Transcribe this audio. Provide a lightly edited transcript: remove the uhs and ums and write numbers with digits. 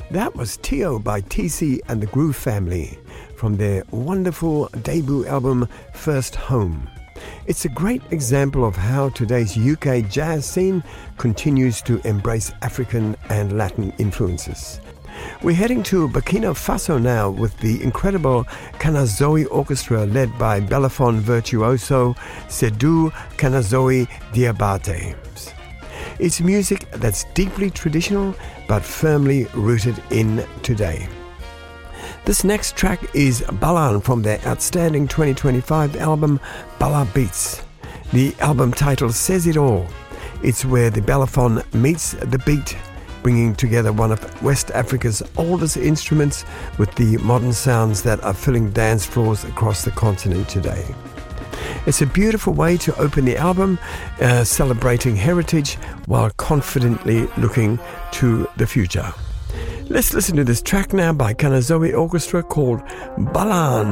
That was Tio by TC and the Groove Family from their wonderful debut album First Home. It's a great example of how today's UK jazz scene continues to embrace African and Latin influences. We're heading to Burkina Faso now with the incredible Kanazoe Orchestra led by Belaphon virtuoso Sedou Kanazoe Diabate. It's music that's deeply traditional but firmly rooted in today. This next track is Balan from their outstanding 2025 album Bala Beats. The album title says it all. It's where the Belaphon meets the beat, bringing together one of West Africa's oldest instruments with the modern sounds that are filling dance floors across the continent today. It's a beautiful way to open the album, celebrating heritage while confidently looking to the future. Let's listen to this track now by Kanazoe Orchestra called Balan.